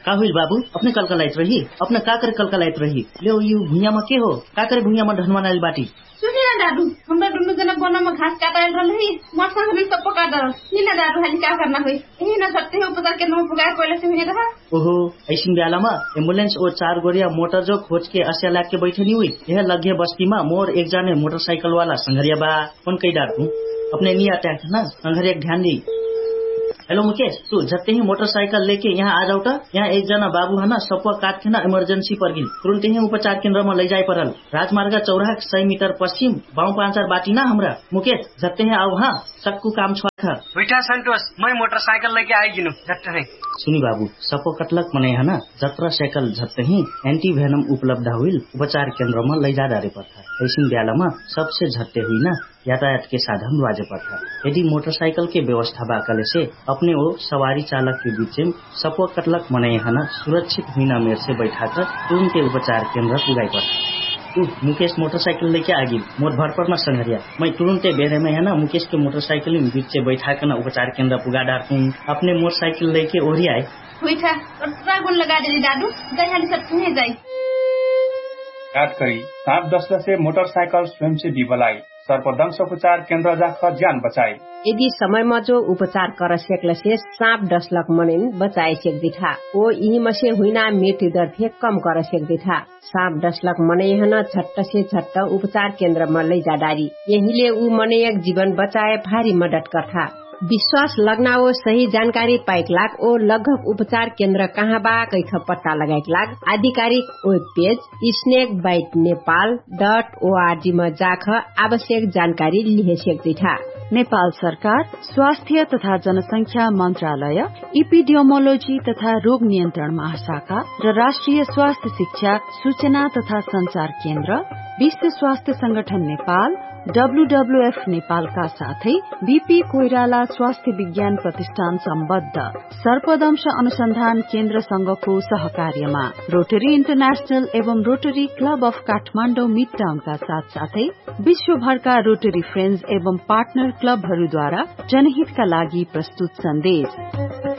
का हुई बाबू अपने कलकलाइत रही अपने का करे कलकलाइत रही ले यो भुइयामा के हो का करे भुइयामा ढनमनाइल बाटी सुनि न दादू हमरा दुनु जना बनामा घास काटाइल रहलै मर्सा हमें सब पका दर नि न दादू हाली का करना होई एही न सत्ते हो उपचार केन्द्र में पुगाए पहिले से हुने रहा ओहो ऐसिन बेलामा एम्बुलेंस ओ 4 गोरिया मोटर जो खोज के अस्या लाग के बैठे नि हुई यह लगे बस्तीमा मोर एक जाने मोटरसाइकिल वाला संघरिया बा कौन कई डार हूं अपने नहीं आता है ना संघरिया ध्यान दी। हेलो मुकेश तू जत्ते ही मोटरसाइकिल लेके यहाँ आ जाऊ त यहाँ एक जना बाबू है ना सपुआ काट के ना इमरजेंसी पर गिल तुरंत ही उपचार केन्द्र में ले जाए परल राजमार्ग चौराहा 100 मीटर पश्चिम बाऊ 5 बाटी ना हमरा मुकेश जत्ते ही आओ हाँ सक्कू काम छ बैठा संतोष मैं मोटरसाइकिल लेके आएगिनु झट्ट है सुनी बाबू सपो कटलक मने है ना जत्रा साइकिल झट्ट ही एंटी वेनम उपलब्ध हुई उपचार केन्द्र में ले जा डारे पर्था ऐसिन बेलामा सबसे झट्टे हुई ना यातायात के साधन बाजे पर्था यदि मोटरसाइकिल के व्यवस्था बाकले से अपने वो सवारी चालक के बीच में सपो कटलक मने है ना सुरक्षित हुईना मेर से बैठा कर तुरंत उपचार केन्द्र पुगाई पर्था मुकेश मोटरसाइकिल लेके आगी मोर भर पर न संघरिया मैं तुरंते बेरे में है ना मुकेश के मोटरसाइकिल में बीच से बैठा कर ना उपचार केन्द्र पुगा डालू अपने मोटरसाइकिल लेके ओरी आए हुई था ड्राइवर लगा दे दादू दहाली सब सुने जाई याद करी 7-10 से मोटरसाइकिल स्वयं से दिबलाई सर्पदंश उपचार केन्द्र जाकर जान बचाई यदि समय में जो उपचार कर सकल से सांप डसलक मनेन बचाए सकती था वो यही में से हुईना मृत्यु दर थे कम कर सकती था सांप डसलक मने हन झट्ट से झट्ट उपचार केन्द्र में ले जा डारी यहीले ऊ मने एक जीवन बचाए भारी मदद करता विश्वास लगना वो सही जानकारी पाइक लाग ओ लगभग उपचार केन्द्र कहाँ बा कैथ पत्ता लगाइक लाग आधिकारिक वेब पेज snakebitenepal.org में जाख आवश्यक जानकारी लिहे सकती था। नेपाल सरकार स्वास्थ्य तथा जनसंख्या मन्त्रालय इपिडियोमोलोजी तथा रोग नियन्त्रण महाशाखा र राष्ट्रिय स्वास्थ्य शिक्षा सूचना तथा संचार केन्द्र विश्व स्वास्थ्य संगठन नेपाल WWF नेपालका साथै बीपी कोइराला स्वास्थ्य विज्ञान प्रतिष्ठान सम्बद्ध सर्पदंश अनुसन्धान केन्द्र संघको सहकार्यमा रोटरी इन्टरनेशनल एवं रोटरी क्लब अफ काठमाडौँ मिडटाउनका साथसाथै विश्वभरका रोटरी फ्रेन्ड्स एवं पार्टनर क्लबहरूद्वारा जनहितका लागि प्रस्तुत सन्देश।